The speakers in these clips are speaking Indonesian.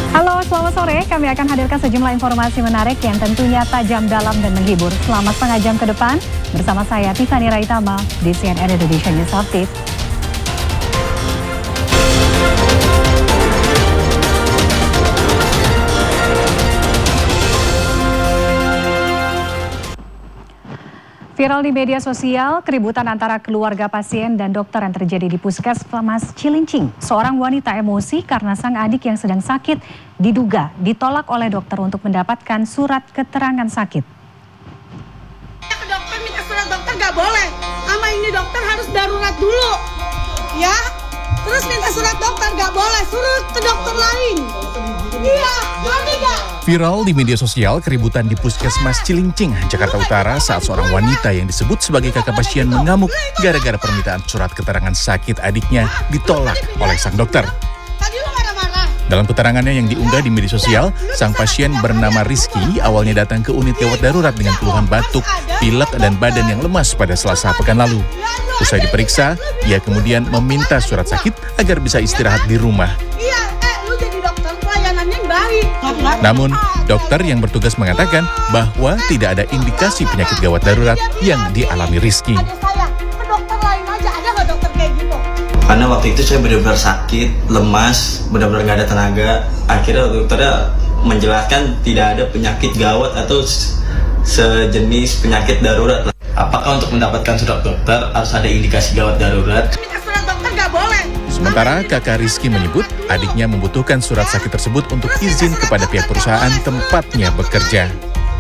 Halo, selamat sore. Kami akan hadirkan sejumlah informasi menarik yang tentunya tajam, dalam, dan menghibur. Selama setengah jam ke depan, bersama saya Tiffany Raitama di CNN Indonesia News Update. Viral di media sosial, keributan antara keluarga pasien dan dokter yang terjadi di Puskesmas Cilincing. Seorang wanita emosi karena sang adik yang sedang sakit diduga ditolak oleh dokter untuk mendapatkan surat keterangan sakit. Ke dokter minta surat dokter nggak boleh. Sama ini dokter harus darurat dulu, ya. Terus minta surat dokter nggak boleh, suruh ke dokter lain. Iya, ngerti nggak? Viral di media sosial, keributan di Puskesmas Cilincing, Jakarta Utara saat seorang wanita yang disebut sebagai kakak pasien mengamuk gara-gara permintaan surat keterangan sakit adiknya ditolak oleh sang dokter. Dalam keterangannya yang diunggah di media sosial, sang pasien bernama Rizky awalnya datang ke unit gawat darurat dengan keluhan batuk, pilek, dan badan yang lemas pada Selasa pekan lalu. Usai diperiksa, ia kemudian meminta surat sakit agar bisa istirahat di rumah. Namun, dokter yang bertugas mengatakan bahwa tidak ada indikasi penyakit gawat darurat yang dialami Rizky. Karena waktu itu saya benar-benar sakit, lemas, benar-benar nggak ada tenaga. Akhirnya dokternya menjelaskan tidak ada penyakit gawat atau sejenis penyakit darurat. Apakah untuk mendapatkan surat dokter harus ada indikasi gawat darurat? Surat dokter nggak boleh. Sementara kakak Rizky menyebut adiknya membutuhkan surat sakit tersebut untuk izin kepada pihak perusahaan tempatnya bekerja.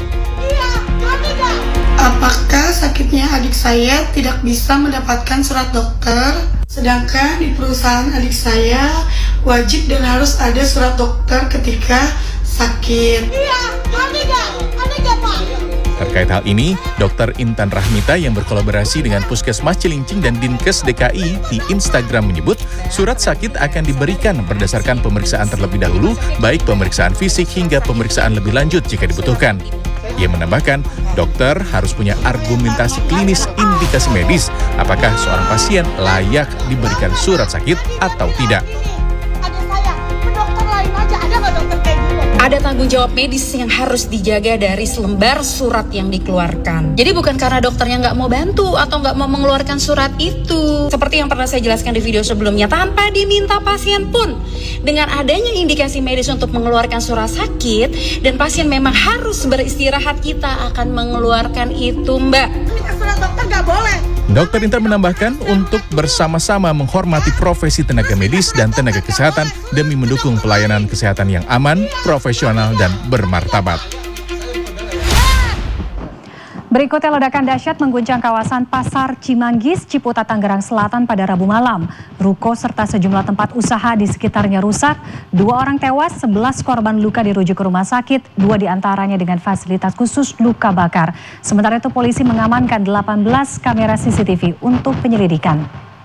Apakah sakitnya adik saya tidak bisa mendapatkan surat dokter? Sedangkan di perusahaan adik saya wajib dan harus ada surat dokter ketika sakit. Iya, ngerti nggak? Ngerti nggak, Pak? Terkait hal ini, Dr. Intan Rahmita yang berkolaborasi dengan Puskesmas Cilincing dan Dinkes DKI di Instagram menyebut surat sakit akan diberikan berdasarkan pemeriksaan terlebih dahulu, baik pemeriksaan fisik hingga pemeriksaan lebih lanjut jika dibutuhkan. Ia menambahkan, dokter harus punya argumentasi klinis indikasi medis apakah seorang pasien layak diberikan surat sakit atau tidak. Ada tanggung jawab medis yang harus dijaga dari selembar surat yang dikeluarkan. Jadi bukan karena dokternya nggak mau bantu atau nggak mau mengeluarkan surat itu. Seperti yang pernah saya jelaskan di video sebelumnya, tanpa diminta pasien pun. Dengan adanya indikasi medis untuk mengeluarkan surat sakit, dan pasien memang harus beristirahat, kita akan mengeluarkan itu, Mbak. Surat dokter nggak boleh. Dr. Intan menambahkan untuk bersama-sama menghormati profesi tenaga medis dan tenaga kesehatan demi mendukung pelayanan kesehatan yang aman, profesional, dan bermartabat. Berikutnya, ledakan dahsyat mengguncang kawasan Pasar Cimanggis, Ciputat, Tangerang Selatan pada Rabu malam. Ruko serta sejumlah tempat usaha di sekitarnya rusak. 2 orang tewas, 11 korban luka dirujuk ke rumah sakit, 2 diantaranya dengan fasilitas khusus luka bakar. Sementara itu polisi mengamankan 18 kamera CCTV untuk penyelidikan.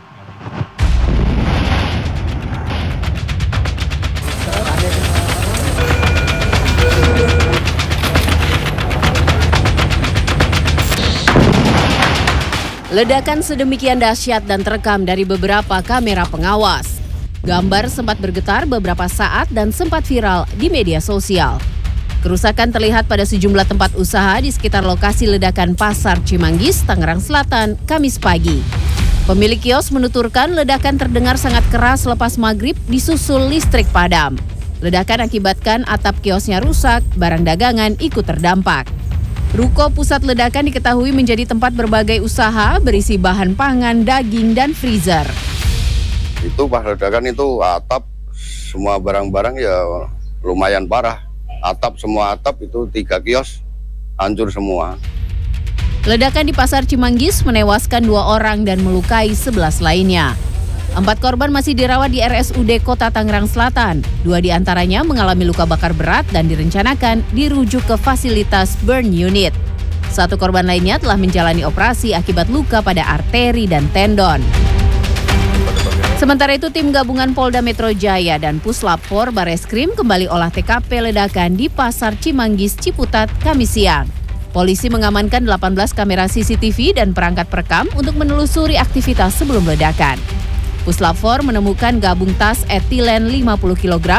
Ledakan sedemikian dahsyat dan terekam dari beberapa kamera pengawas. Gambar sempat bergetar beberapa saat dan sempat viral di media sosial. Kerusakan terlihat pada sejumlah tempat usaha di sekitar lokasi ledakan Pasar Cimanggis, Tangerang Selatan, Kamis pagi. Pemilik kios menuturkan ledakan terdengar sangat keras lepas maghrib disusul listrik padam. Ledakan akibatkan atap kiosnya rusak, barang dagangan ikut terdampak. Ruko pusat ledakan diketahui menjadi tempat berbagai usaha berisi bahan pangan, daging, dan freezer. Itu pas ledakan itu atap, semua barang-barang ya lumayan parah. Semua atap itu 3 kios hancur semua. Ledakan di Pasar Cimanggis menewaskan 2 orang dan melukai 11 lainnya. 4 korban masih dirawat di RSUD Kota Tangerang Selatan. 2 diantaranya mengalami luka bakar berat dan direncanakan dirujuk ke fasilitas burn unit. 1 korban lainnya telah menjalani operasi akibat luka pada arteri dan tendon. Sementara itu, tim gabungan Polda Metro Jaya dan Puslap 4 Bareskrim kembali olah TKP ledakan di Pasar Cimanggis, Ciputat, Kamis siang. Polisi mengamankan 18 kamera CCTV dan perangkat perekam untuk menelusuri aktivitas sebelum ledakan. Puslap 4 menemukan gabung tas etilen 50 kg,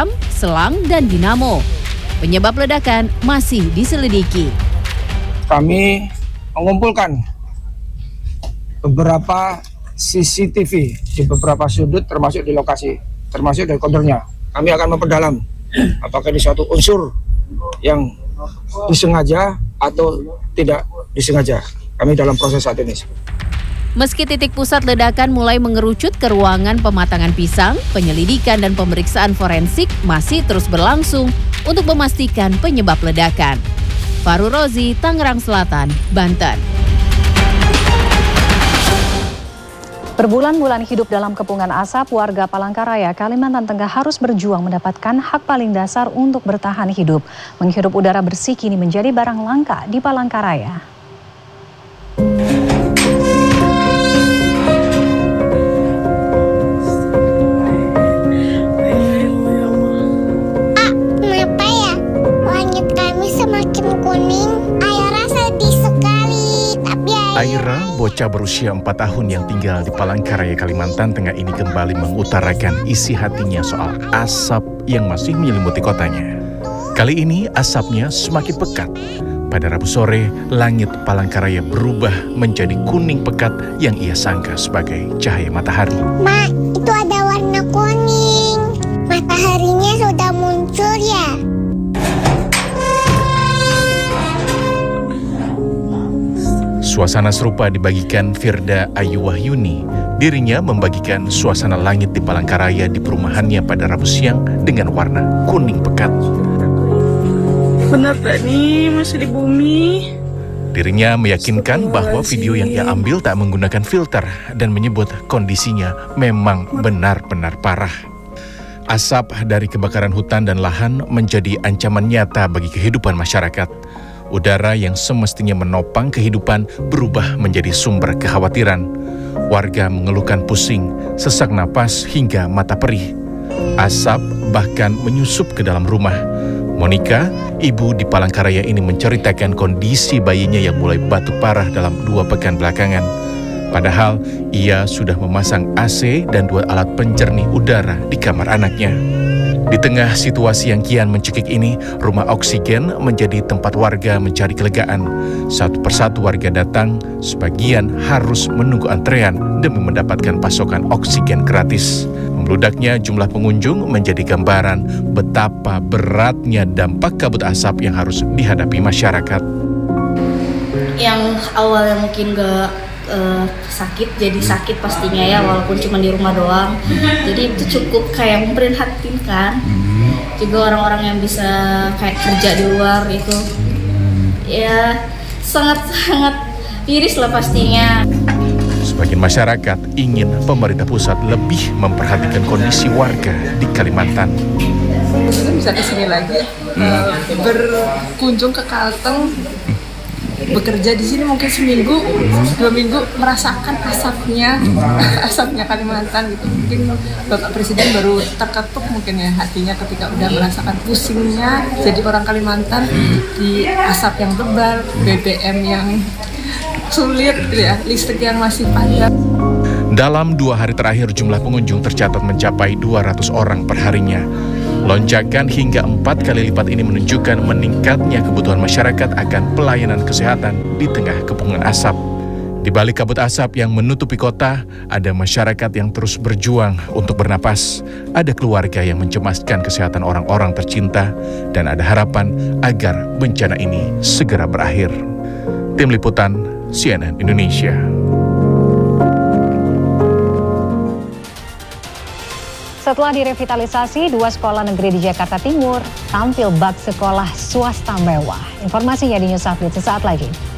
selang dan dinamo. Penyebab ledakan masih diselidiki. Kami mengumpulkan beberapa CCTV di beberapa sudut termasuk di lokasi, termasuk dari konturnya. Kami akan memperdalam apakah ini suatu unsur yang disengaja atau tidak disengaja. Kami dalam proses saat ini. Meski titik pusat ledakan mulai mengerucut ke ruangan pematangan pisang, penyelidikan dan pemeriksaan forensik masih terus berlangsung untuk memastikan penyebab ledakan. Faru Rozi, Tangerang Selatan, Banten. Berbulan-bulan hidup dalam kepungan asap, warga Palangkaraya, Kalimantan Tengah harus berjuang mendapatkan hak paling dasar untuk bertahan hidup. Menghirup udara bersih kini menjadi barang langka di Palangkaraya. Kenapa ya? Langit kami semakin kuning. Aira sedih sekali. Aira, bocah berusia 4 tahun yang tinggal di Palangkaraya, Kalimantan Tengah ini kembali mengutarakan isi hatinya soal asap yang masih menyelimuti kotanya. Kali ini asapnya semakin pekat. Pada Rabu sore, langit Palangkaraya berubah menjadi kuning pekat yang ia sangka sebagai cahaya matahari. Ma, itu ada warna kuning. Mataharinya sudah muncul ya? Suasana serupa dibagikan Firda Ayu Wahyuni. Dirinya membagikan suasana langit di Palangkaraya di perumahannya pada Rabu siang dengan warna kuning pekat. Benar tak nih masih di bumi? Dirinya meyakinkan bahwa video yang ia ambil tak menggunakan filter dan menyebut kondisinya memang benar-benar parah. Asap dari kebakaran hutan dan lahan menjadi ancaman nyata bagi kehidupan masyarakat. Udara yang semestinya menopang kehidupan berubah menjadi sumber kekhawatiran. Warga mengeluhkan pusing, sesak napas hingga mata perih. Asap bahkan menyusup ke dalam rumah. Monica, ibu di Palangkaraya ini menceritakan kondisi bayinya yang mulai batuk parah dalam 2 pekan belakangan. Padahal ia sudah memasang AC dan 2 alat penjernih udara di kamar anaknya. Di tengah situasi yang kian mencekik ini, rumah oksigen menjadi tempat warga mencari kelegaan. Satu persatu warga datang, sebagian harus menunggu antrean demi mendapatkan pasokan oksigen gratis. Membludaknya jumlah pengunjung menjadi gambaran betapa beratnya dampak kabut asap yang harus dihadapi masyarakat. Yang awalnya mungkin gak sakit, jadi sakit pastinya ya, walaupun cuma di rumah doang. Jadi itu cukup kayak memprihatinkan. Juga orang-orang yang bisa kayak kerja di luar itu, ya sangat-sangat miris lah pastinya. Sebagian masyarakat ingin pemerintah pusat lebih memperhatikan kondisi warga di Kalimantan. Bisa kesini lagi, berkunjung ke Kalteng, bekerja di sini mungkin seminggu, 2 minggu merasakan asapnya Kalimantan gitu. Mungkin Bapak Presiden baru terketuk mungkin ya hatinya ketika udah merasakan pusingnya jadi orang Kalimantan di asap yang tebal, BBM yang sulit ya, listrik yang masih panjang. Dalam 2 hari terakhir jumlah pengunjung tercatat mencapai 200 orang per harinya. Lonjakan hingga 4 kali lipat ini menunjukkan meningkatnya kebutuhan masyarakat akan pelayanan kesehatan di tengah kepungan asap. Di balik kabut asap yang menutupi kota, ada masyarakat yang terus berjuang untuk bernapas. Ada keluarga yang mencemaskan kesehatan orang-orang tercinta, dan ada harapan agar bencana ini segera berakhir. Tim Liputan CNN Indonesia. Setelah direvitalisasi, 2 sekolah negeri di Jakarta Timur tampil bak sekolah swasta mewah. Informasinya di News Update sesaat lagi.